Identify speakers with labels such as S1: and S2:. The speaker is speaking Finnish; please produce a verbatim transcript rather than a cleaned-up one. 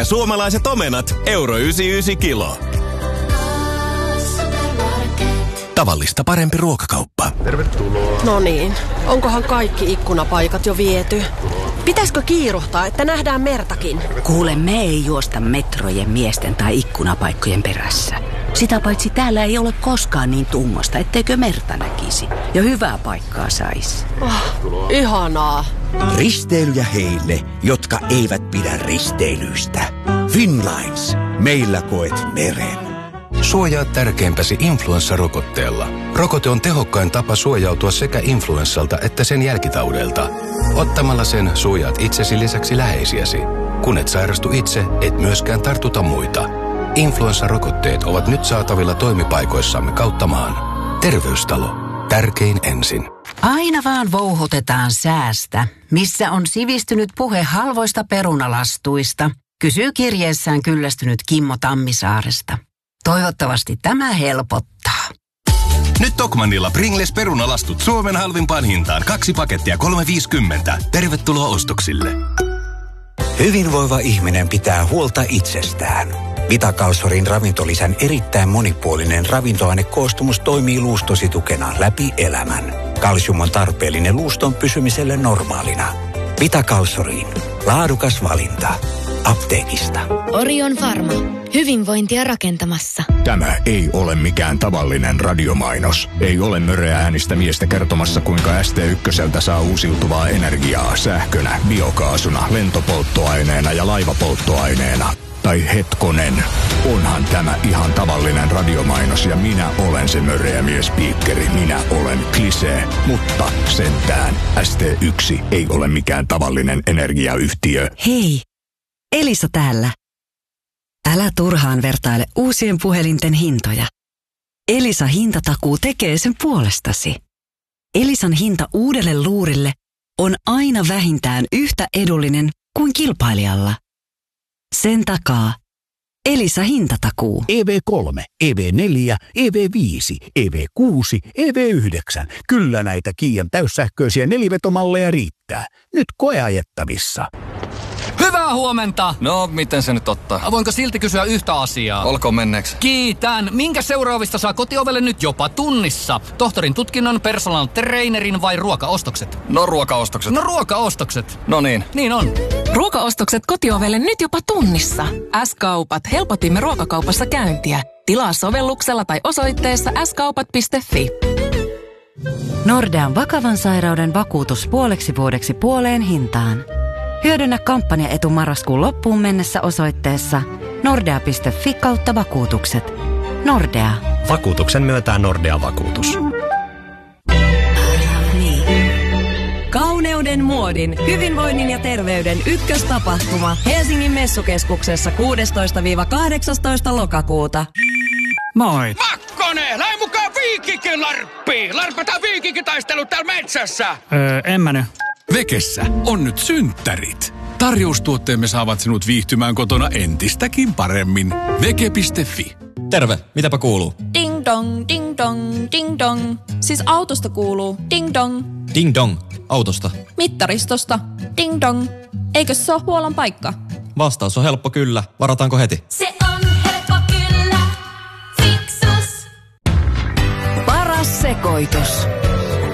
S1: Ja suomalaiset omenat, euro yhdeksänkymmentäyhdeksän kilo. Tavallista parempi ruokakauppa.
S2: Tervetuloa. No niin, onkohan kaikki ikkunapaikat jo viety? Pitäisikö kiiruhtaa, että nähdään Mertakin?
S3: Kuule, me ei juosta metrojen, miesten tai ikkunapaikkojen perässä. Sitä paitsi täällä ei ole koskaan niin tummasta, etteikö Merta näkisi. Ja hyvää paikkaa sais.
S2: Oh, ihanaa.
S4: Risteilyjä heille, jotka eivät pidä risteilyistä. Finnlines. Meillä koet meren.
S5: Suojaa tärkeimpäsi influenssarokotteella. Rokote on tehokkain tapa suojautua sekä influenssalta että sen jälkitaudelta. Ottamalla sen suojaat itsesi lisäksi läheisiäsi. Kun et sairastu itse, et myöskään tartuta muita. Influenssarokotteet ovat nyt saatavilla toimipaikoissamme kautta maan. Terveystalo. Tärkein ensin.
S3: Aina vaan vouhotetaan säästä. Missä on sivistynyt puhe halvoista perunalastuista? Kysyy kirjeessään kyllästynyt Kimmo Tammisaaresta. Toivottavasti tämä helpottaa.
S1: Nyt Tokmannilla Pringles perunalastut Suomen halvimpaan hintaan. Kaksi pakettia kolme viisikymmentä. Tervetuloa ostoksille.
S4: Hyvinvoiva ihminen pitää huolta itsestään. Vitakalsorin ravintolisän erittäin monipuolinen ravintoainekoostumus toimii luustosi tukena läpi elämän. Kalsium on tarpeellinen luuston pysymiselle normaalina. Vitakalsoriin. Laadukas valinta. Apteekista.
S6: Orion Pharma. Hyvinvointia rakentamassa.
S7: Tämä ei ole mikään tavallinen radiomainos. Ei ole möreä äänistä miestä kertomassa, kuinka S T yksi saa uusiutuvaa energiaa sähkönä, biokaasuna, lentopolttoaineena ja laivapolttoaineena. Tai hetkonen, onhan tämä ihan tavallinen radiomainos ja minä olen se möreä miespiikkeri. Minä olen Klisee, mutta sentään S T yksi ei ole mikään tavallinen energiayhtiö.
S8: Hei, Elisa täällä. Älä turhaan vertaile uusien puhelinten hintoja. Elisa hintatakuu tekee sen puolestasi. Elisan hinta uudelle luurille on aina vähintään yhtä edullinen kuin kilpailijalla. Sen takaa Elisa hintatakuu.
S9: E V kolme, E V neljä, E V viisi, E V kuusi, E V yhdeksän. Kyllä näitä Kiian täyssähköisiä nelivetomalleja riittää. Nyt koeajettavissa.
S10: Hyvää huomenta!
S11: No, miten se nyt ottaa?
S10: Voinko silti kysyä yhtä asiaa?
S11: Olkoon menneeksi.
S10: Kiitän! Minkä seuraavista saa kotiovelle nyt jopa tunnissa? Tohtorin tutkinnon, personal trainerin vai ruokaostokset?
S11: No ruokaostokset.
S10: No ruokaostokset.
S11: No niin.
S10: Niin on.
S12: Ruokaostokset kotiovelle nyt jopa tunnissa. S-kaupat. Helpotimme ruokakaupassa käyntiä. Tilaa sovelluksella tai osoitteessa s kaupat piste fi.
S8: Nordean vakavan sairauden vakuutus puoleksi vuodeksi puoleen hintaan. Hyödynnä kampanjaetu marraskuun loppuun mennessä osoitteessa nordea piste fi kautta vakuutukset. Nordea.
S13: Vakuutuksen myöntää Nordea Vakuutus.
S8: Niin. Kauneuden, muodin, hyvinvoinnin ja terveyden ykköstapahtuma Helsingin messukeskuksessa kuudestoista kahdeksastoista lokakuuta.
S14: Moi.
S15: Makkonen, lähde mukaan viikinkilarppiin! Larpataan viikinkitaistelut täällä metsässä!
S14: Öö, en mä nyt.
S16: Vekessä on nyt synttärit. Tarjoustuotteemme saavat sinut viihtymään kotona entistäkin paremmin. Veke piste fi.
S11: Terve, mitäpä kuuluu?
S17: Ding dong, ding dong, ding dong. Siis autosta kuuluu ding dong.
S11: Ding dong, autosta.
S17: Mittaristosta ding dong. Eikö se ole huollon paikka?
S11: Vastaus on helppo kyllä. Varataanko heti?
S17: Se on helppo kyllä. Fiksus.
S3: Paras sekoitus.